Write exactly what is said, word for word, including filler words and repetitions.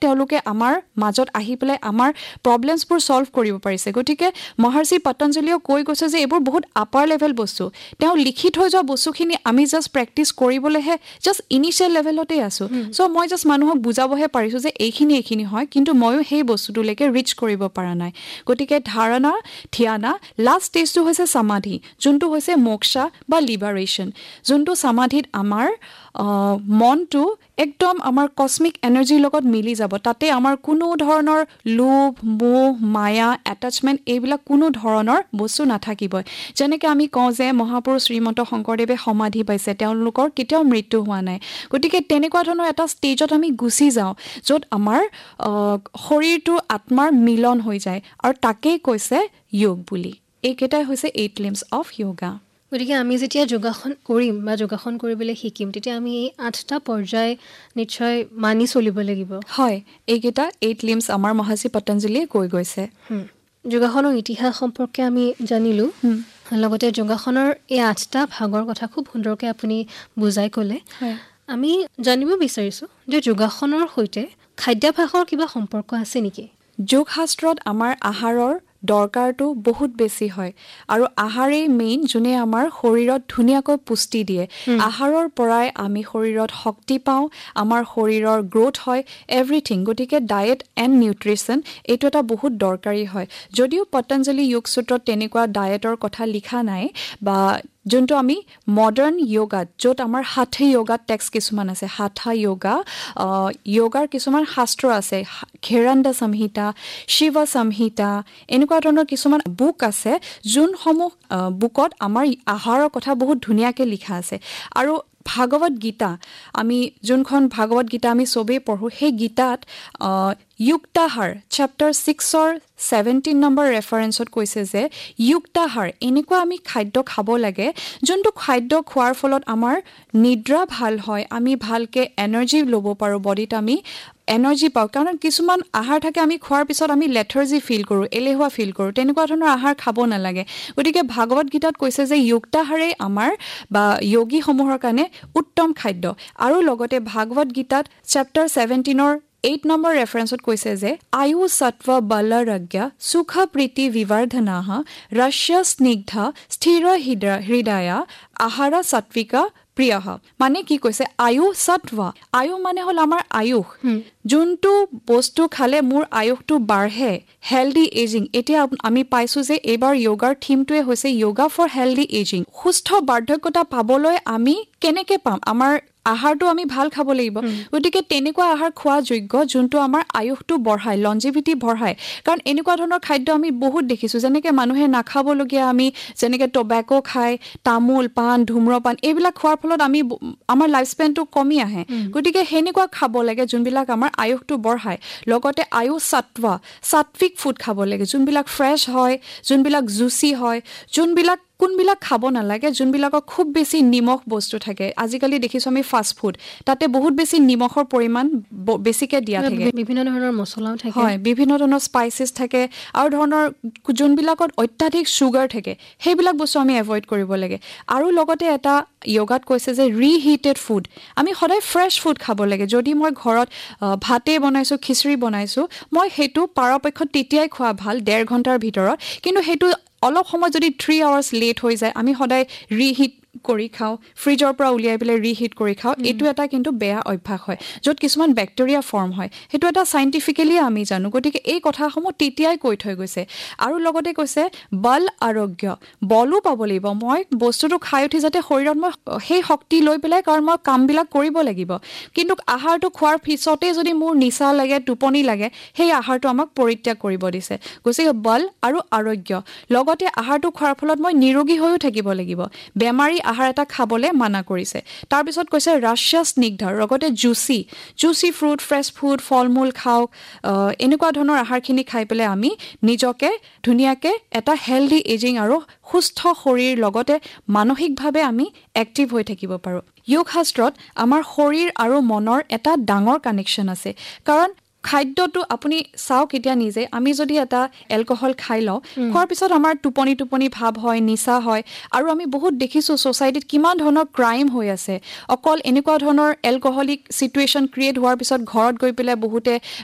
তেওঁলোকে আমাৰ মাজত আহি পেলাই আমাৰ প্ৰব্লেমছবোৰ সলভ কৰিব পাৰিছে গতিকে মহৰ্ষি পতঞ্জলিও কৈ গৈছে যে এইবোৰ বহুত আপাৰ লেভেল বস্তু তেওঁ লিখি থৈ যোৱা বস্তুখিনি আমি জাষ্ট প্ৰেক্টিচ কৰিবলৈহে জাষ্ট ইনিচিয়েল লেভেলতে আছো সো মই জাষ্ট মানুহক বুজাবহে পাৰিছো যে এইখিনি এইখিনি হয় কিন্তু ময়ো সেই বস্তুটোলৈকে ৰিচ কৰিব পৰা নাই গতিকে ধাৰণা ধ্যানা লাষ্ট ষ্টেজটো হৈছে সমাধি যোনটো হৈছে মোক্ষা বা লিবাৰেশ্যন যোনটো সমাধিত আমাৰ মনটো একদম আমাৰ কসমিক এনাৰ্জিৰ লগত মিলি যাব তাতে আমাৰ কোনো ধৰণৰ লোভ মোহ মায়া এটাচমেন্ট এইবিলাক কোনো ধৰণৰ বস্তু নাথাকিব যেনেকৈ আমি কওঁ যে মহাপুৰুষ শ্ৰীমন্ত শংকৰদেৱে সমাধি পাইছে তেওঁলোকৰ কেতিয়াও মৃত্যু হোৱা নাই গতিকে তেনেকুৱা ধৰণৰ এটা ষ্টেজত আমি গুচি যাওঁ য'ত আমাৰ শৰীৰটো আত্মাৰ মিলন হৈ যায় আৰু তাকেই কৈছে যোগ বুলি এইকেইটাই হৈছে এইট লিম্বছ অফ য়োগা গতিকে আমি যেতিয়া যোগাসন কৰিম বা যোগাসন কৰিবলৈ শিকিম তেতিয়া আমি এই আঠটা পৰ্যায় নিশ্চয় মানি চলিব লাগিব হয় এইকেইটা এইট লিম্বছ আমাৰ মহৰ্ষি পতঞ্জলিয়ে কৈ গৈছে যোগাসনৰ ইতিহাস সম্পৰ্কে আমি জানিলোঁ লগতে যোগাসনৰ এই আঠটা ভাগৰ কথা খুব সুন্দৰকৈ আপুনি বুজাই ক'লে আমি জানিব বিচাৰিছোঁ যে যোগাসনৰ সৈতে খাদ্যাভ্যাসৰ কিবা সম্পৰ্ক আছে নেকি যোগ শাস্ত্ৰত আমাৰ আহাৰৰ দৰকাৰটো বহুত বেছি হয় আৰু আহাৰেই মেইন যোনে আমাৰ শৰীৰত ধুনীয়াকৈ পুষ্টি দিয়ে আহাৰৰ পৰাই আমি শৰীৰত শক্তি পাওঁ আমাৰ শৰীৰৰ গ্ৰোথ হয় এভৰিথিং গতিকে ডায়েট এণ্ড নিউট্ৰিশ্যন এইটো এটা বহুত দৰকাৰী হয় যদিও পতঞ্জলি যোগ সূত্ৰত তেনেকুৱা ডায়েটৰ কথা লিখা নাই বা যোনটো আমি মডাৰ্ণ য়োগাত য'ত আমাৰ হাঠা য়োগাত টেক্সট কিছুমান আছে হাঠা য়োগা য়োগাৰ কিছুমান শাস্ত্ৰ আছে ঘেৰণ্ড সংহিতা শিৱ সংহিতা এনেকুৱা ধৰণৰ কিছুমান বুক আছে যোনসমূহ বুকত আমাৰ আহাৰৰ কথা বহুত ধুনীয়াকৈ লিখা আছে আৰু ভাগৱত গীতা আমি যোনখন ভাগৱত গীতা আমি চবেই পঢ়োঁ সেই গীতাত যুক্তাহাৰ চেপ্টাৰ ছিক্সৰ ছেভেণ্টিন নম্বৰ ৰেফাৰেঞ্চত কৈছে যে যুক্তাহাৰ এনেকুৱা আমি খাদ্য খাব লাগে যোনটো খাদ্য খোৱাৰ ফলত আমাৰ নিদ্ৰা ভাল হয় আমি ভালকৈ এনাৰ্জি ল'ব পাৰোঁ বডিত আমি এনাৰ্জি পাওঁ কাৰণ কিছুমান আহাৰ থাকে আমি খোৱাৰ পিছত আমি লেথাৰ্জি ফিল কৰোঁ এলেহুৱা ফিল কৰোঁ তেনেকুৱা ধৰণৰ আহাৰ খাব নালাগে গতিকে ভাগৱত গীতাত কৈছে যে যুক্তাহাৰেই আমাৰ বা যোগীসমূহৰ কাৰণে উত্তম খাদ্য আৰু লগতে ভাগৱত গীতাত চেপ্টাৰ ছেভেণ্টিনৰ এইট নম্বৰ ৰেফাৰেঞ্চত কৈছে যে আয়ু সত্ব বলৰজ্ঞা সুখ প্ৰীতি বিবৰ্ধনাহ ৰস্য স্নিগ্ধ স্থিৰ হৃদয়া আহাৰা সাত্বিকা প্ৰিয় মানে কি কৈছে আয়ু সত্ব আয়ু মানে হ'ল আমাৰ আয়ুস যোনটো বস্তু খালে মোৰ আয়ুসটো বাঢ়ে হেল্ডি এজিং এতিয়া আমি পাইছোঁ যে এইবাৰ য়োগাৰ থিমটোৱে হৈছে য়োগা ফৰ হেল্ডি এজিং সুস্থ বাৰ্ধক্যতা পাবলৈ আমি কেনেকৈ পাম আমাৰ আহাৰটো আমি ভাল খাব লাগিব গতিকে তেনেকুৱা আহাৰ খোৱা যোগ্য যোনটো আমাৰ আয়ুসটো বঢ়ায় লঞ্জিভিটি বঢ়ায় কাৰণ এনেকুৱা ধৰণৰ খাদ্য আমি বহুত দেখিছোঁ যেনেকৈ মানুহে নাখাবলগীয়া আমি যেনেকৈ টবেকো খায় তামোল পাণ ধূম্ৰপান এইবিলাক খোৱাৰ ফলত আমি আমাৰ লাইফ স্পেনটো কমি আহে গতিকে সেনেকুৱা খাব লাগে যোনবিলাক আমাৰ আয়ুসটো বঢ়ায় লগতে আয়ুস সত্ত্ব সাত্বিক ফুড খাব লাগে যোনবিলাক ফ্ৰেছ হয় যোনবিলাক জুচি হয় যোনবিলাক কোনবিলাক খাব নালাগে যোনবিলাকৰ খুব বেছি নিমখ বস্তু থাকে আজিকালি দেখিছোঁ আমি ফাষ্ট ফুড তাতে বহুত বেছি নিমখৰ পৰিমাণ বেছিকৈ দিয়া থাকে বিভিন্ন ধৰণৰ মছলাও থাকে হয় বিভিন্ন ধৰণৰ স্পাইচেছ থাকে আৰু ধৰণৰ যোনবিলাকত অত্যাধিক চুগাৰ থাকে সেইবিলাক বস্তু আমি এভইড কৰিব লাগে আৰু লগতে এটা য়োগাত কৈছে যে ৰিহিটেড ফুড আমি সদায় ফ্ৰেছ ফুড খাব লাগে যদি মই ঘৰত ভাতেই বনাইছোঁ খিচিৰি বনাইছোঁ মই সেইটো পৰাপক্ষত তেতিয়াই খোৱা ভাল ডেৰ ঘণ্টাৰ ভিতৰত কিন্তু সেইটো অলপ সময় যদি থ্ৰী আৱাৰ্ছ লেট হৈ যায় আমি সদায় ৰিহিট কৰি খাওঁ ফ্ৰিজৰ পৰা উলিয়াই পেলাই ৰিহিট কৰি খাওঁ এইটো এটা কিন্তু বেয়া অভ্যাস হয় য'ত কিছুমান বেক্টেৰিয়া ফৰ্ম হয় সেইটো এটা চাইণ্টিফিকেলি আমি জানো গতিকে এই কথাসমূহ তেতিয়াই কৈ থৈ গৈছে আৰু লগতে কৈছে বল আৰোগ্য বলো পাব লাগিব মই বস্তুটো খাই উঠি যাতে শৰীৰত মই সেই শক্তি লৈ পেলাই কাৰণ মই কামবিলাক কৰিব লাগিব কিন্তু আহাৰটো খোৱাৰ পিছতে যদি মোৰ নিচা লাগে টোপনি লাগে সেই আহাৰটো আমাক পৰিত্যাগ কৰিব দিছে গতিকে বল আৰু আৰোগ্য লগতে আহাৰটো খোৱাৰ ফলত মই নিৰোগী হৈও থাকিব লাগিব বেমাৰী আহাৰ এটা খাবলৈ মানা কৰিছে তাৰপিছত কৈছে ৰস্য স্নিগ্ধ লগতে জুচি জুচি ফ্ৰুট ফ্ৰেছ ফুড ফল মূল খাওক এনেকুৱা ধৰণৰ আহাৰখিনি খাই পেলাই আমি নিজকে ধুনীয়াকৈ এটা হেল্ডি এজিং আৰু সুস্থ শৰীৰ লগতে মানসিকভাৱে আমি এক্টিভ হৈ থাকিব পাৰোঁ যোগ শাস্ত্ৰত আমাৰ শৰীৰ আৰু মনৰ এটা ডাঙৰ কানেকশ্যন আছে কাৰণ খাদ্যটো আপুনি চাওক এতিয়া নিজে আমি যদি এটা এলকহল খাই লওঁ খোৱাৰ পিছত আমাৰ টোপনি টোপনি ভাৱ হয় নিচা হয় আৰু আমি বহুত দেখিছোঁ ছ'চাইটিত কিমান ধৰণৰ ক্ৰাইম হৈ আছে অকল এনেকুৱা ধৰণৰ এলকহলিক চিটুৱেশ্যন ক্ৰিয়েট হোৱাৰ পিছত ঘৰত গৈ পেলাই বহুতে